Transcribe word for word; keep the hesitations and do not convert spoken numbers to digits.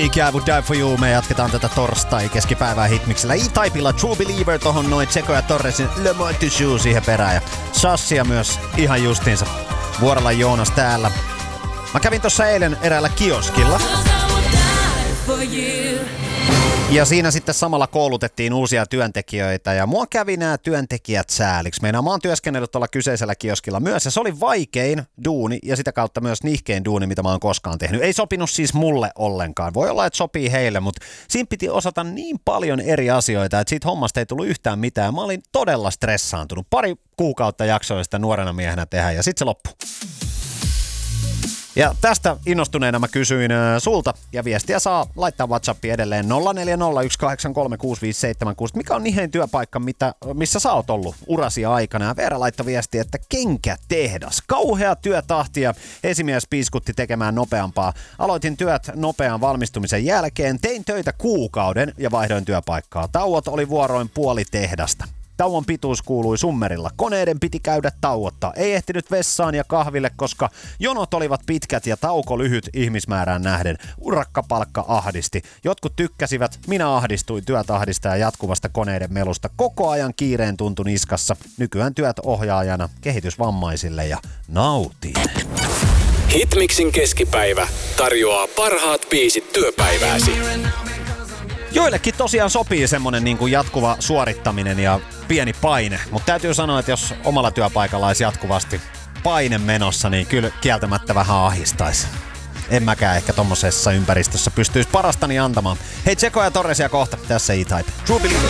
I would die for you. Me jatketaan tätä torstai keskipäivää hitmiksellä. E-Typella True Believer tohon noin Tseko ja Torresin Le Moi to Shoe siihen perään. Ja Sassia myös ihan justiinsa. Vuorolla Joonas täällä. Mä kävin tossa eilen eräällä kioskilla. Ja siinä sitten samalla koulutettiin uusia työntekijöitä ja mua kävi nämä työntekijät sääliksi. Meinaa, mä oon työskennellyt tuolla kyseisellä kioskilla myös ja se oli vaikein duuni ja sitä kautta myös nihkein duuni, mitä mä oon koskaan tehnyt. Ei sopinut siis mulle ollenkaan. Voi olla, että sopii heille, mutta siinä piti osata niin paljon eri asioita, että siitä hommasta ei tullut yhtään mitään. Mä olin todella stressaantunut. Pari kuukautta jaksoin sitä nuorena miehenä tehdä ja sitten se loppui. Ja tästä innostuneena mä kysyin sulta, ja viestiä saa laittaa WhatsAppiin edelleen nolla neljä nolla yksi kahdeksan kolme kuusi viisi seitsemän kuusi. Mikä on nihin työpaikka, mitä, missä sä oot ollut urasi aikana? Ja Veera laittoi viestiä, että kenkätehdas. Kauhea työtahti ja esimies piiskutti tekemään nopeampaa. Aloitin työt nopean valmistumisen jälkeen, tein töitä kuukauden ja vaihdoin työpaikkaa. Tauot oli vuoroin puoli tehdasta. Tauon pituus kuului summerilla. Koneiden piti käydä tauottaa. Ei ehtinyt vessaan ja kahville, koska jonot olivat pitkät ja tauko lyhyt ihmismäärään nähden. Urakkapalkka ahdisti. Jotkut tykkäsivät, minä ahdistuin työtahdista ja jatkuvasta koneiden melusta. Koko ajan kiireen tuntui niskassa. Nykyään työt ohjaajana kehitysvammaisille ja nautin. Hitmixin keskipäivä tarjoaa parhaat biisit työpäivääsi. Joillekin tosiaan sopii semmonen niin kuin jatkuva suorittaminen ja pieni paine, mutta täytyy sanoa, että jos omalla työpaikalla olisi jatkuvasti paine menossa, niin kyllä kieltämättä vähän ahistaisi. En mäkään ehkä tommosessa ympäristössä pystyisi parastani antamaan. Hei, Tseko ja Torresia kohta, tässä E-Type. True Believer.